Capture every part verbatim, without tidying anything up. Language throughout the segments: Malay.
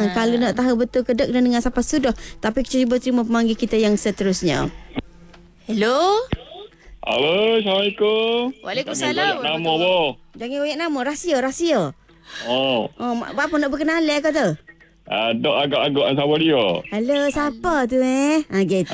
Kalau nak tahu betul ke tak, kena dengar sampai sudah. Tapi kita cuba terima pemanggil kita yang seterusnya. Hello. Halo, Assalamualaikum. Waalaikumsalam. Jangan nama apa? Jangan banyak nama. Rahsia, rahsia. Oh. Oh, apa nak berkenalan ke tu? Uh, dok agak-agak sama dia. Halo, siapa tu eh? Ha, gitu.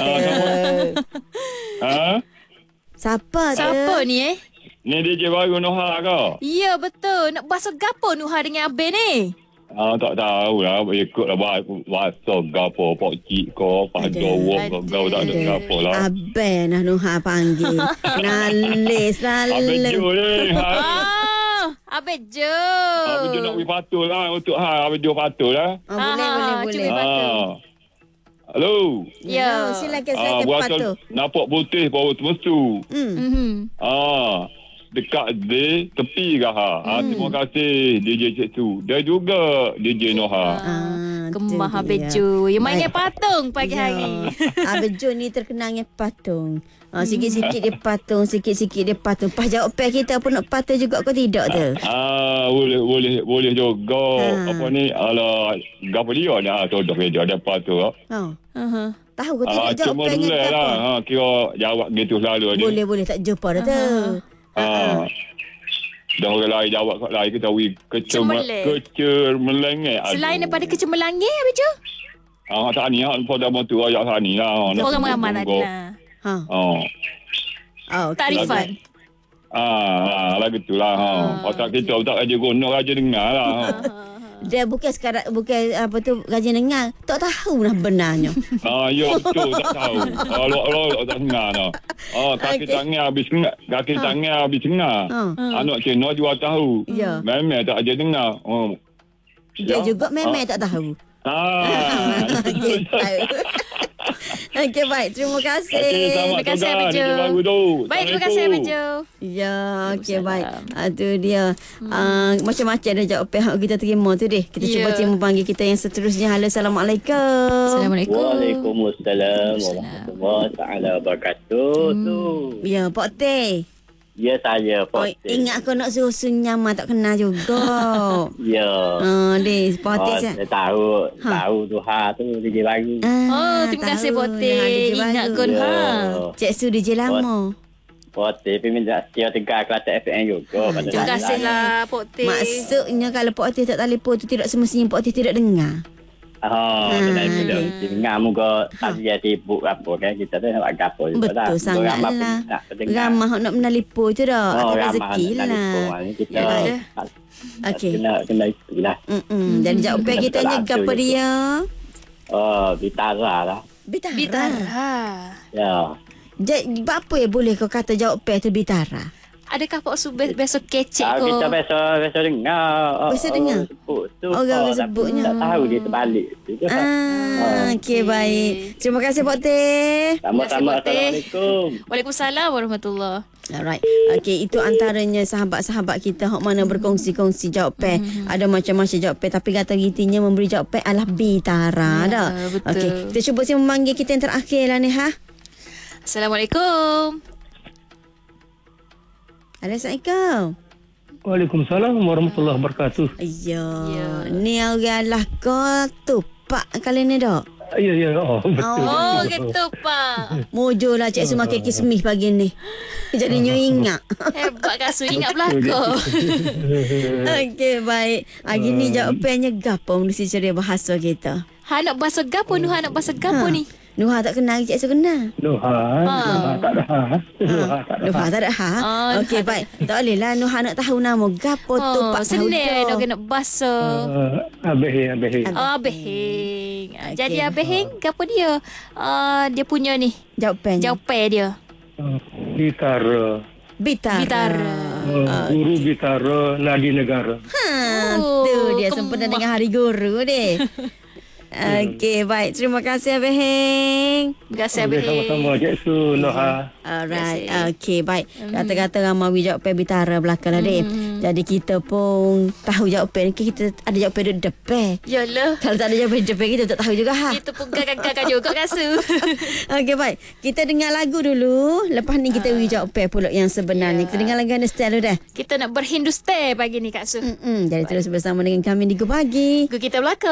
Ha? Siapa tu? Siapa ni eh? Ni D J baru Noha ke? Ya, betul. Nak bahasa gapo Nuha dengan Abang ni? Ah, tak tahu lah. Ikutlah bahasa gapo. Pak Cik ko, Pak Jawa ko. Kau tak ada gapo lah. Abang nah Nuha panggil. Nalis Abang lalu. Jo ni. Ha? Oh, Abang Jo. Abang Jo nak pergi patul lah. Untuk ha, Abang Jo patul lah. Oh, boleh, Ah, boleh, boleh. cuba patul. Ah. Halo. Ya. Oh, silakan, Ah, silakan buat patuh. nampak putih bau temesu. Hmm. Mhm. Ah, dekat di tepi kah ha. Ah, terima kasih D J Cik Tu. Dia juga D J Noha. Ah, Kemah tu Abang dia. Jo. Yang mainnya Baik. patung pagi Ya. hari. Abang Jo ni terkenalnya patung. Ah, sikit-sikit dia patung, sikit-sikit dia patung. Pas jawab pen kita pun nak patung juga kau tidak tu? Ah, boleh boleh boleh juga. Ha. Apa ni? Ala gapo dia ni? Ah, contoh dia ada apa tu? Oh. Uh-huh. Tahu kau Ah, tidak jawab cuma pennya relax apa? lah. Ha, kira jawab gitu selalu ni. Boleh, boleh tak jumpa dah tu. Ah. Dah orang lain jawab kat lain kita wi kecem Cemerlang. kecermelengeh. Selain daripada kecemerlangan, Abang Jo? Ah, tak ni ah, pada motu ayat sani lah. Orang ramai tadi lah. Ha. Oh. Oh, okay. Tarifan. Ah, lah gitulah ha. Otak kita tak aja guna aja dengar lah. Ha. Dia bukan sekadar bukan apa tu gaji dengar. Tak tahu lah benarnya. Ah, ya betul tak tahu. Ah, lo lo lo tak dengar dah. Ah, kaki Okey. tangan habis dengar, kaki tangan habis dengar. Ha. Anak Cina juga tahu. Ya. Memang tak aja dengar. Oh. Dia juga memang tak tahu. Ah. Okey, tahu. Okey, baik. Terima kasih. Okey, selamat Terima kasih, tugas. Abang Jo. Dia baru tu. Baik, terima kasih Abang Jo. Ya, okey, baik. Ah, tu dia. Ah, macam-macam ada jawapan yang kita terima tu deh. Kita cuba Ya. terima panggil kita yang seterusnya. Halo, Assalamualaikum. Assalamualaikum. Waalaikumsalam warahmatullahi taala wabarakatuh. Tu. Ya, Pak Teh. Ya saya Oh, Pak. ingat aku nak suruh Sunyama tak kenal juga. Ya. Ah, deh, Pak Teh. Oh, saya- saya tahu, Ha. tahu tu ha tu D J baru. Ah, Oh, terima kasih tahu. Pote. Nah, dia je Ingat baru. kon ha. Cik Su D J lama. Pote peminta setia tegar Kelantan F M juga. pada Terima saya. kasihlah Pote. Maksudnya kalau Pak Teh tak telefon tu tidak semestinya Pak Teh tidak dengar. Oh, Ha. dan sudah dengar muka tak dia sibuk apa kan kita tu nak buat gapo juga dah. Betul sangatlah. Ramah nak menelpon tu dah. Oh, Atau ramah rezeki nak lah. telefon ni kita. Ya. tak- Okey. Kena kena itulah. Mm-mm. Dan jawapan kita ni Betul apa lah, dia? Oh, bitara lah. Bitara. Bitara. Ya. Jadi, apa yang boleh kau kata jawapan tu Bitara? Adakah Pak Su be- besok kecek Ah, ko? kita biasa biasa dengar. Oh, Biasa oh, dengar? Sebut tu. Orang Oh, orang tapi sebutnya. Tak tahu dia terbalik. Itu kan. Ah, okey baik. Terima kasih Pak Teh. Sama-sama. Terima kasih, Pak Teh. Assalamualaikum. Waalaikumsalam warahmatullahi. Alright. Okey, itu antaranya sahabat-sahabat kita hok mana berkongsi-kongsi jawapan. Mm-hmm. Ada macam-macam jawapan tapi kata gitinya memberi jawapan adalah Bitara Ya, dah. betul. Okey, kita cuba si memanggil kita yang terakhir lah ni ha. Assalamualaikum. Assalamualaikum. Waalaikumsalam warahmatullahi wabarakatuh. Ya, Ya. ni orang lah kau tupak kali ni dak. Ya, ya. Oh, betul. Oh, gitu Pak. Mojo lah Cik Su makan kismis pagi ni. Jadinya ingat. Hebat Kasu ingat belaka. Okey, baik. Hari ni jawapannya gapo mesti ceria bahasa kita. Ha nak bahasa gapo nu ha nak bahasa gapo ni? Nuha tak kenal Cik Su kenal. Doha, doha tak ada ha. Doha tak ada ha. Nuha tak ada ha. Ah, Okey, Nuha baik. Tak boleh lah Nuha nak tahu nama gapo tu Oh, pak tahu. senang nak kena bahasa. Uh, abeh, abeh. Oh, Abehing. Okey. Jadi Abehing, apa dia? Uh, dia punya ni, Jawapan. jawapan dia. Uh, Bitara. Bitara. Bitara. Uh, guru Bitara Nadi Negara. Ha, Oh, tu dia kemah. sempena dengan hari guru deh. Okey, baik. Terima kasih Abang. Terima kasih Okey, Abehing. sama-sama. Cik Su, Noha. Alright. Terima Okey, baik. Kata-kata ramai jawapan Bitara belakang lah deh. Jadi kita pun tahu jawapan. Kita ada jawapan di depan. Yalah. Kalau tak ada jawapan di depan kita tak tahu juga ha. Itu pun gagak-gagak juga Kasu. Okey, baik. Kita dengar lagu dulu. Lepas ni kita beri jawapan pula yang sebenarnya. Ya. Kita dengar lagu Understand dulu dah. Kita nak berhindustai pagi ni Kak Su. Mm-mm. Jadi terus bersama dengan kami di Go Pagi. Gu kita belakang.